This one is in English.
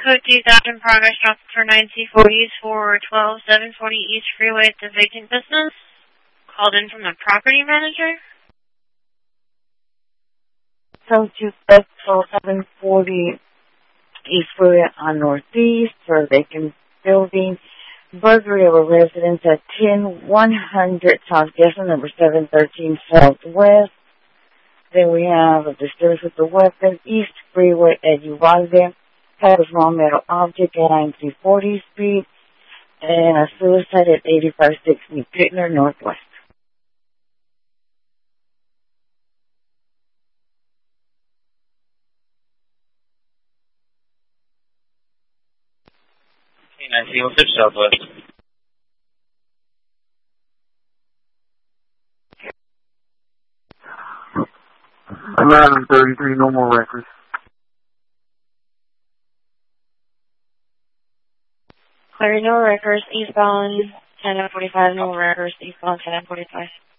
Code 2000 progress stop for 9C40s for 12740 East Freeway at the vacant business. Called in from the property manager. Code 740 East Freeway on Northeast for a vacant building. Burglary of a residence at 10100 South Jessup, number 713 Southwest. Then we have a disturbance with a weapon, East Freeway at Uvalde. Had a small metal object at 9340 Street. And a suicide at 8560 Pitner Northwest. Okay, 9306 Southwest. 1133, no more records. Clear, no records, eastbound 1045, no records, eastbound 1045.